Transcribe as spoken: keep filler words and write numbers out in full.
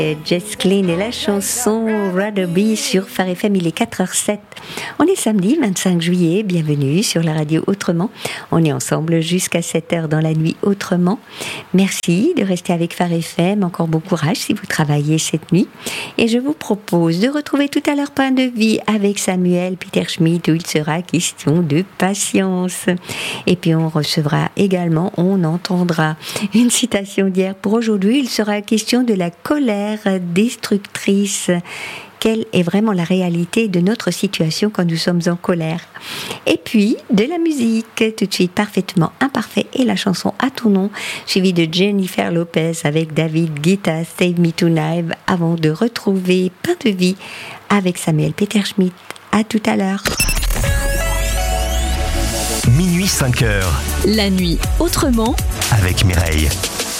Jess Glynne et la chanson Rather Be sur Phare F M, il est quatre heures zéro sept. On est samedi vingt-cinq juillet, bienvenue sur la radio Autrement. On est ensemble jusqu'à sept heures dans la nuit Autrement. Merci de rester avec Phare F M, encore bon courage si vous travaillez cette nuit. Et je vous propose de retrouver tout à l'heure Pain de Vie avec Samuel Peter Schmidt où il sera question de patience. Et puis on recevra également, on entendra une citation d'hier pour aujourd'hui, il sera question de la colère destructrice. Quelle est vraiment la réalité de notre situation quand nous sommes en colère? Et puis, de la musique, tout de suite, Parfaitement Imparfait et la chanson À ton nom, suivie de Jennifer Lopez avec David Guetta, Save Me Tonight, avant de retrouver Pain de Vie avec Samuel Peter Schmidt. À tout à l'heure. Minuit cinq heures. La nuit Autrement avec Mireille.